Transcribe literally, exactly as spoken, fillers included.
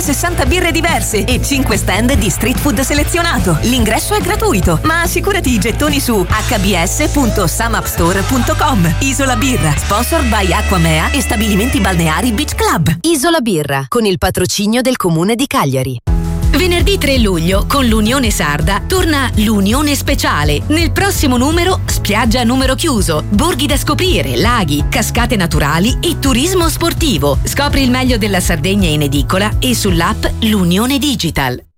centosessanta birre diverse e cinque stand di street food selezionato. L'ingresso è gratuito, ma assicurati i gettoni su h b s punto samupstore punto com. Isola Birra, sponsored by Acquamea e stabilimenti balneari Beach Club. Isola Birra, con il patrocinio del Comune di Cagliari. Venerdì tre luglio, con l'Unione Sarda, torna l'Unione Speciale. Nel prossimo numero, spiaggia a numero chiuso, borghi da scoprire, laghi, cascate naturali e turismo sportivo. Scopri il meglio della Sardegna in edicola e sull'app L'Unione Digital.